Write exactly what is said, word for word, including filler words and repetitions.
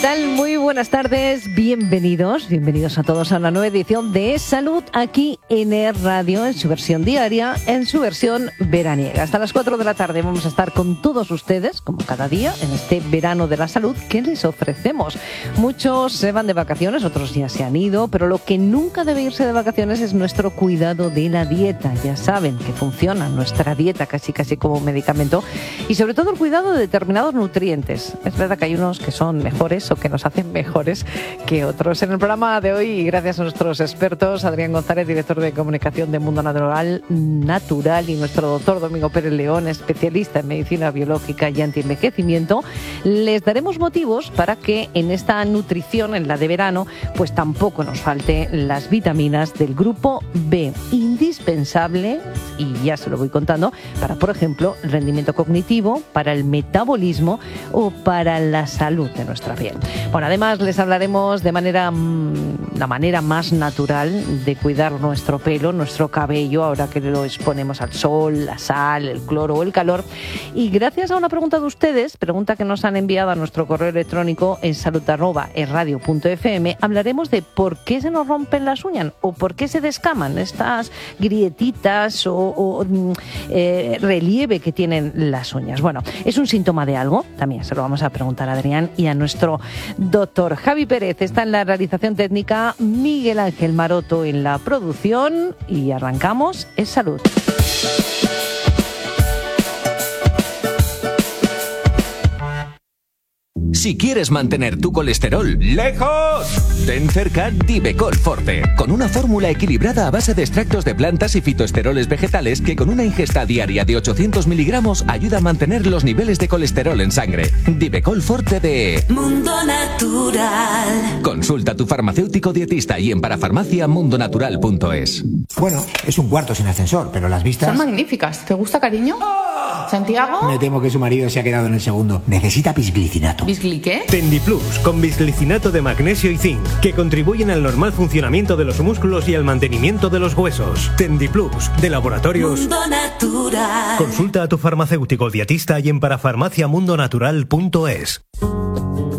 tal? Muy buenas tardes, bienvenidos, bienvenidos a todos a una nueva edición de Salud aquí en E Radio, en su versión diaria, en su versión veraniega. Hasta las cuatro de la tarde vamos a estar con todos ustedes, como cada día, en este verano de la salud que les ofrecemos. Muchos se van de vacaciones, otros ya se han ido, pero lo que nunca debe irse de vacaciones es nuestro cuidado de la dieta. Ya saben que funciona nuestra dieta casi casi como medicamento y sobre todo el cuidado de determinados nutrientes. Es verdad que hay unos que son mejores o que nos hacen mejores que otros. En el programa de hoy, gracias a nuestros expertos, Adrián González, director de comunicación de Mundo Natural, Natural y nuestro doctor Domingo Pérez León, especialista en medicina biológica y antienvejecimiento, les daremos motivos para que en esta nutrición, en la de verano, pues tampoco nos falte las vitaminas del grupo B, indispensable, y ya se lo voy contando, para, por ejemplo, el rendimiento cognitivo, para el metabolismo o para la salud de nuestra piel. Bueno, además les hablaremos de manera, la manera más natural de cuidar nuestro pelo, nuestro cabello, ahora que lo exponemos al sol, la sal, el cloro o el calor. Y gracias a una pregunta de ustedes, pregunta que nos han enviado a nuestro correo electrónico en salud arroba erradio punto f m, hablaremos de por qué se nos rompen las uñas o por qué se descaman estas grietitas o, o eh, relieve que tienen las uñas. Bueno, ¿es un síntoma de algo? También se lo vamos a preguntar a Adrián y a nuestro doctor Javi Pérez. Está en la realización técnica, Miguel Ángel Maroto en la producción y arrancamos. Es Salud. Si quieres mantener tu colesterol lejos, ten cerca Divecol Forte, con una fórmula equilibrada a base de extractos de plantas y fitoesteroles vegetales que con una ingesta diaria de ochocientos miligramos ayuda a mantener los niveles de colesterol en sangre. Divecol Forte de Mundo Natural. Consulta a tu farmacéutico dietista y en parafarmacia mundo natural punto es. Bueno, es un cuarto sin ascensor, pero las vistas... Son magníficas. ¿Te gusta, cariño? ¡Oh! ¿Santiago? Me temo que su marido se ha quedado en el segundo. Necesita bisglicinato. ¿Bisgli qué? Tendiplus, con bisglicinato de magnesio y zinc, que contribuyen al normal funcionamiento de los músculos y al mantenimiento de los huesos. Tendiplus, de Laboratorios Mundo Natural. Consulta a tu farmacéutico dietista y en parafarmacia mundo natural punto es.